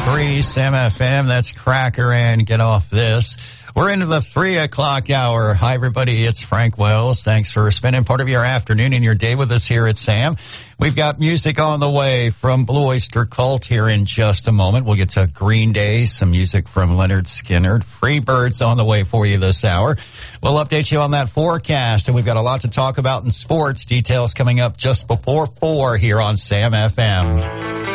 101.3 Sam FM. That's Cracker and Get Off This. We're into the 3 o'clock hour. Hi, everybody. It's Frank Wells. Thanks for spending part of your afternoon and your day with us here at Sam. We've got music on the way from Blue Oyster Cult here in just a moment. We'll get to Green Day, some music from Leonard Skinner. Freebirds on the way for you this hour. We'll update you on that forecast, and we've got a lot to talk about in sports. Details coming up just before 4 here on Sam FM.